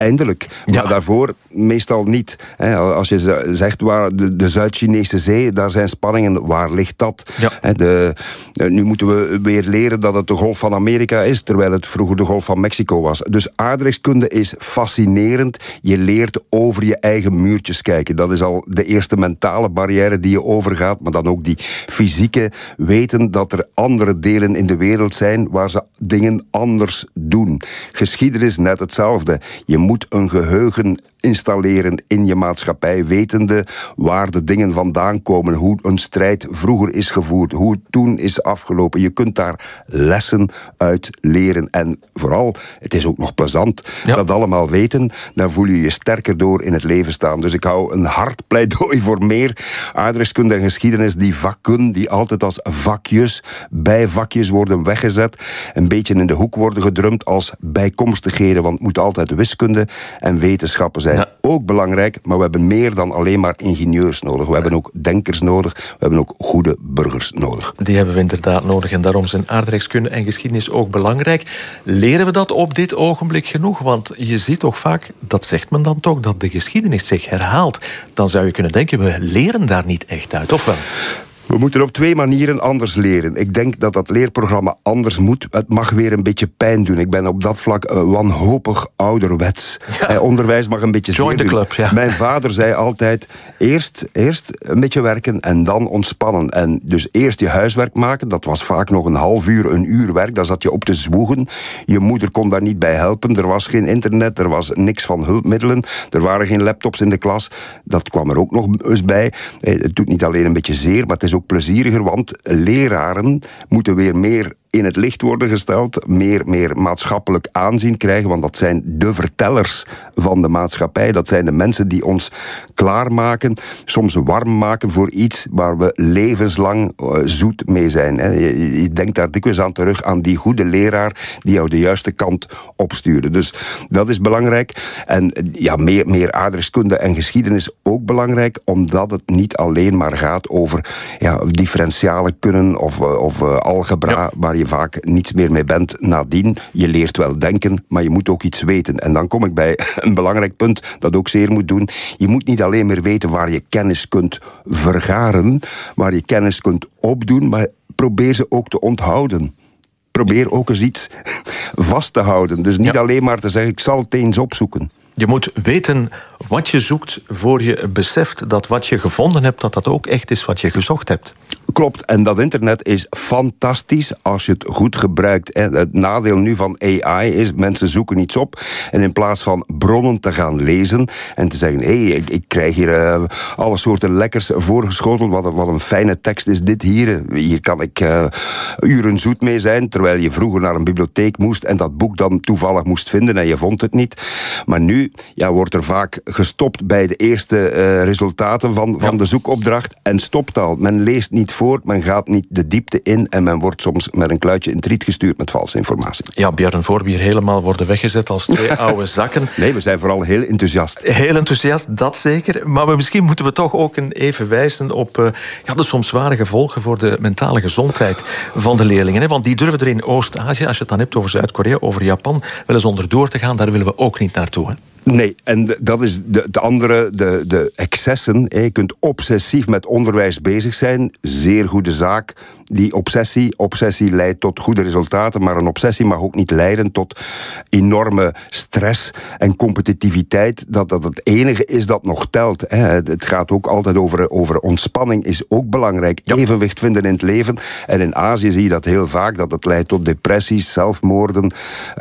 eindelijk. Maar daarvoor meestal niet. Als je zegt, waar de Zuid-Chinese Zee, daar zijn spanningen, waar ligt dat? Ja. Nu moeten we weer leren dat het de Golf van Amerika is, terwijl het vroeger de Golf van Mexico was. Dus aardrijkskunde is fascinerend. Je leert over je eigen muurtjes kijken. Dat is al de eerste mentale barrière die je overgaat, maar dan ook die fysieke weten dat er andere delen in de wereld zijn waar ze dingen anders doen. Geschiedenis net hetzelfde. Je moet een geheugen installeren in je maatschappij, wetende waar de dingen vandaan komen, hoe een strijd vroeger is gevoerd, hoe het toen is afgelopen. Je kunt daar lessen uit leren. En vooral, het is ook nog plezant. Ja. Dat allemaal weten, daar voel je je sterker door in het leven staan. Dus ik hou een hard pleidooi voor meer aardrijkskunde en geschiedenis, die vakken, die altijd als vakjes, bijvakjes worden weggezet, een beetje in de hoek worden gedrumd als bijkomstigheden, want het moet altijd wiskunde en wetenschappen zijn. Ja. Ook belangrijk, maar we hebben meer dan alleen maar ingenieurs nodig. We hebben ook denkers nodig, we hebben ook goede burgers nodig. Die hebben we inderdaad nodig en daarom zijn aardrijkskunde en geschiedenis ook belangrijk. Leren we dat op dit ogenblik genoeg? Want je ziet toch vaak, dat zegt men dan toch, dat de geschiedenis zich herhaalt. Dan zou je kunnen denken, we leren daar niet echt uit, of wel? We moeten op 2 manieren anders leren. Ik denk dat dat leerprogramma anders moet. Het mag weer een beetje pijn doen. Ik ben op dat vlak wanhopig ouderwets. Ja. Onderwijs mag een beetje join the club, ja. Mijn vader zei altijd, eerst een beetje werken en dan ontspannen. En dus eerst je huiswerk maken. Dat was vaak nog een half uur, een uur werk. Daar zat je op te zwoegen. Je moeder kon daar niet bij helpen. Er was geen internet, er was niks van hulpmiddelen. Er waren geen laptops in de klas. Dat kwam er ook nog eens bij. Het doet niet alleen een beetje zeer, maar het is ook plezieriger, want leraren moeten weer meer in het licht worden gesteld, meer maatschappelijk aanzien krijgen, want dat zijn de vertellers van de maatschappij. Dat zijn de mensen die ons klaarmaken, soms warm maken voor iets waar we levenslang zoet mee zijn. Je denkt daar dikwijls aan terug, aan die goede leraar die jou de juiste kant opstuurde. Dus dat is belangrijk. En ja, meer aardrijkskunde en geschiedenis ook belangrijk, omdat het niet alleen maar gaat over differentialen kunnen of algebra, waar je vaak niets meer mee bent nadien. Je leert wel denken, maar je moet ook iets weten. En dan kom ik bij een belangrijk punt dat ook zeer moet doen. Je moet niet alleen meer weten waar je kennis kunt vergaren, waar je kennis kunt opdoen, maar probeer ze ook te onthouden. Probeer ook eens iets vast te houden. Dus niet alleen maar te zeggen, ik zal het eens opzoeken. Je moet weten wat je zoekt voor je beseft dat wat je gevonden hebt, dat ook echt is wat je gezocht hebt. Klopt, en dat internet is fantastisch als je het goed gebruikt. Het nadeel nu van AI is, mensen zoeken iets op en in plaats van bronnen te gaan lezen en te zeggen, ik krijg hier alle soorten lekkers voorgeschoteld, wat een fijne tekst is dit hier. Hier kan ik uren zoet mee zijn, terwijl je vroeger naar een bibliotheek moest en dat boek dan toevallig moest vinden en je vond het niet. Maar nu wordt er vaak gestopt bij de eerste resultaten van de zoekopdracht en stopt al. Men leest niet voort, men gaat niet de diepte in en men wordt soms met een kluitje in het riet gestuurd met valse informatie. Ja, Björn, voor we hier helemaal worden weggezet als 2 oude zakken. Nee, we zijn vooral heel enthousiast. Heel enthousiast, dat zeker. Maar misschien moeten we toch ook even wijzen op de soms zware gevolgen voor de mentale gezondheid van de leerlingen. Want die durven er in Oost-Azië, als je het dan hebt over Zuid-Korea, over Japan, wel eens onderdoor te gaan. Daar willen we ook niet naartoe, hè? Nee, en dat is de andere, de excessen. Je kunt obsessief met onderwijs bezig zijn. Zeer goede zaak. Die obsessie leidt tot goede resultaten, maar een obsessie mag ook niet leiden tot enorme stress en competitiviteit. Dat het enige is dat nog telt. Het gaat ook altijd over ontspanning, is ook belangrijk. Ja. Evenwicht vinden in het leven. En in Azië zie je dat heel vaak, dat het leidt tot depressies, zelfmoorden,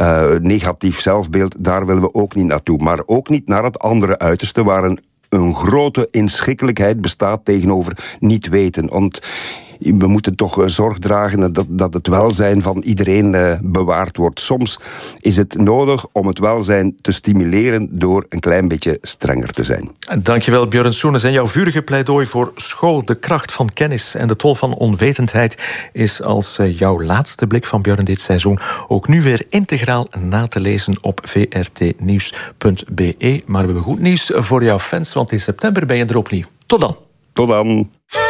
negatief zelfbeeld. Daar willen we ook niet naartoe. Maar ook niet naar het andere uiterste, waar een grote inschikkelijkheid bestaat tegenover niet weten. Want we moeten toch zorg dragen dat het welzijn van iedereen bewaard wordt. Soms is het nodig om het welzijn te stimuleren door een klein beetje strenger te zijn. Dankjewel, Björn Soenes. En jouw vurige pleidooi voor school, de kracht van kennis en de tol van onwetendheid is als jouw laatste blik van Björn dit seizoen ook nu weer integraal na te lezen op vrtnieuws.be. Maar we hebben goed nieuws voor jouw fans, want in september ben je er opnieuw. Tot dan. Tot dan.